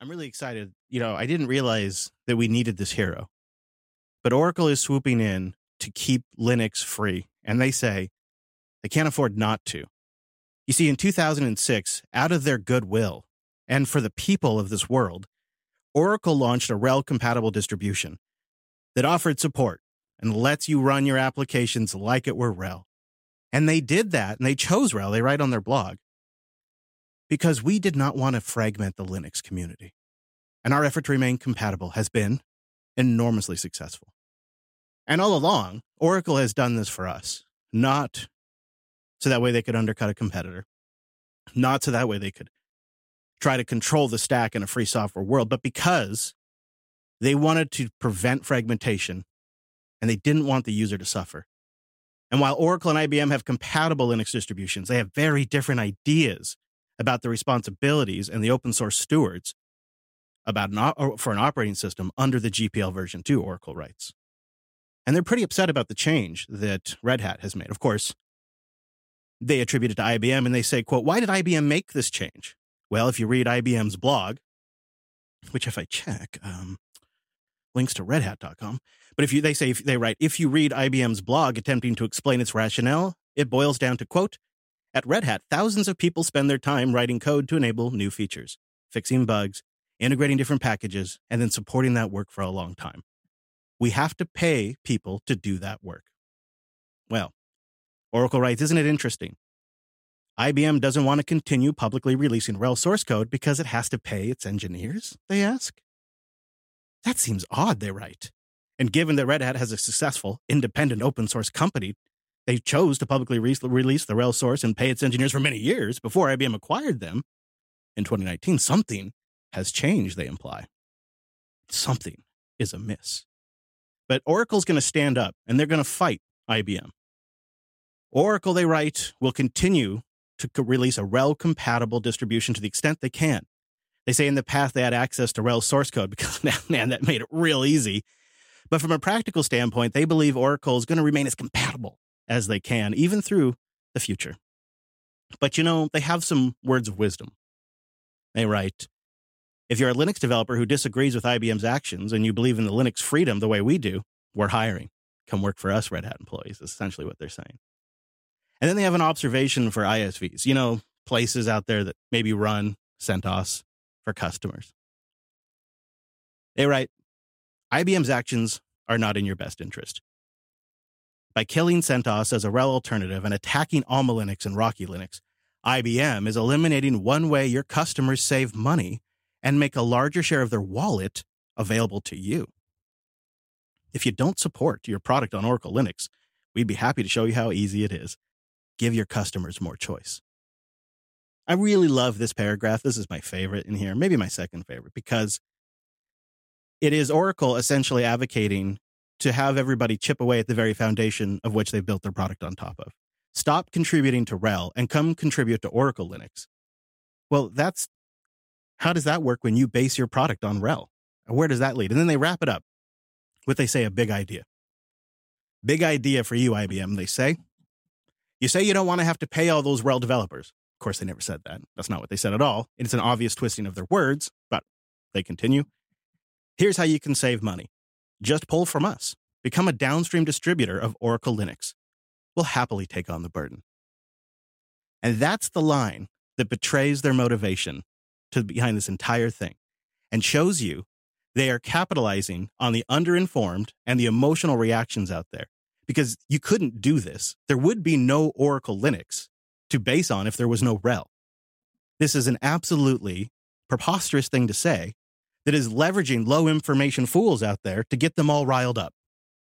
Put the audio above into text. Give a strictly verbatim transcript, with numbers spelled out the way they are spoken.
I'm really excited. You know, I didn't realize that we needed this hero, but Oracle is swooping in to keep Linux free, and they say they can't afford not to. You see, in two thousand six, out of their goodwill and for the people of this world, Oracle launched a RHEL-compatible distribution that offered support and lets you run your applications like it were RHEL. And they did that, and they chose RHEL, they write on their blog, because we did not want to fragment the Linux community. And our effort to remain compatible has been enormously successful. And all along, Oracle has done this for us, not so that way they could undercut a competitor, not so that way they could try to control the stack in a free software world, but because they wanted to prevent fragmentation and they didn't want the user to suffer. And while Oracle and I B M have compatible Linux distributions, they have very different ideas about the responsibilities and the open source stewards about an op- for an operating system under the G P L version two, Oracle writes. And they're pretty upset about the change that Red Hat has made. Of course, they attribute it to I B M and they say, quote, why did I B M make this change? Well, if you read I B M's blog, which if I check, um, links to red hat dot com. But if you, they say, if they write, if you read I B M's blog attempting to explain its rationale, it boils down to, quote, at Red Hat, thousands of people spend their time writing code to enable new features, fixing bugs, integrating different packages, and then supporting that work for a long time. We have to pay people to do that work. Well, Oracle writes, isn't it interesting? I B M doesn't want to continue publicly releasing RHEL source code because it has to pay its engineers, they ask. That seems odd, they write. And given that Red Hat has a successful, independent open source company, they chose to publicly re- release the RHEL source and pay its engineers for many years before I B M acquired them. In twenty nineteen, something has changed, they imply. Something is amiss. But Oracle's going to stand up, and they're going to fight I B M. Oracle, they write, will continue to co- release a RHEL-compatible distribution to the extent they can. They say in the past they had access to RHEL source code because, man, that made it real easy. But from a practical standpoint, they believe Oracle is going to remain as compatible as they can, even through the future. But, you know, they have some words of wisdom. They write, if you're a Linux developer who disagrees with I B M's actions and you believe in the Linux freedom the way we do, we're hiring. Come work for us, Red Hat employees, is essentially what they're saying. And then they have an observation for I S Vs, you know, places out there that maybe run CentOS for customers. They write, I B M's actions are not in your best interest. By killing CentOS as a RHEL alternative and attacking Alma Linux and Rocky Linux, I B M is eliminating one way your customers save money and make a larger share of their wallet available to you. If you don't support your product on Oracle Linux, we'd be happy to show you how easy it is. Give your customers more choice. I really love this paragraph. This is my favorite in here, maybe my second favorite, because it is Oracle essentially advocating to have everybody chip away at the very foundation of which they built their product on top of. Stop contributing to RHEL and come contribute to Oracle Linux. Well, that's, how does that work when you base your product on RHEL? Where does that lead? And then they wrap it up with, they say, a big idea. Big idea for you, I B M, they say. You say you don't want to have to pay all those RHEL developers. Of course, they never said that. That's not what they said at all. It's an obvious twisting of their words, but they continue. Here's how you can save money. Just pull from us. Become a downstream distributor of Oracle Linux. We'll happily take on the burden. And that's the line that betrays their motivation to behind this entire thing and shows you they are capitalizing on the underinformed and the emotional reactions out there. Because you couldn't do this. There would be no Oracle Linux to base on if there was no RHEL. This is an absolutely preposterous thing to say that is leveraging low information fools out there to get them all riled up.